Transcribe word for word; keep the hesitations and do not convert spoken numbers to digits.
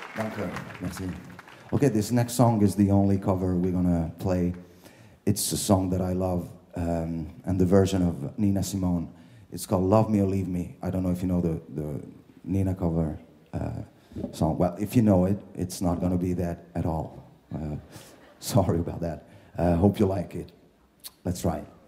Danke. Merci. Okay, this next song is the only cover we're gonna play. It's a song that I love, um, and the version of Nina Simone. It's called Love Me or Leave Me. I don't know if you know the, the Nina cover uh, song. Well, if you know it, it's not gonna be that at all. Uh, sorry about that. Uh, hope you like it. Let's try it.